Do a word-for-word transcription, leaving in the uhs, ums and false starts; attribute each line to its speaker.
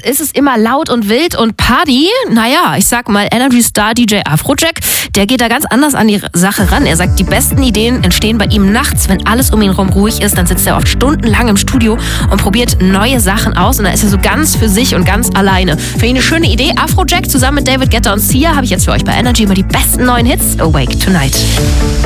Speaker 1: ist es immer laut und wild und Party. Naja, ich sag mal, Energy Star D J Afrojack, der geht da ganz anders an die Sache ran. Er sagt, die besten Ideen entstehen bei ihm nachts, wenn alles um ihn herum ruhig ist. Dann sitzt er oft stundenlang im Studio und probiert neue Sachen aus. Und dann ist er so ganz für sich und ganz alleine. Für ihn eine schöne Idee. Afrojack zusammen mit David Guetta und Sia habe ich jetzt für euch bei Energy immer die besten neuen Hits. Awake Tonight.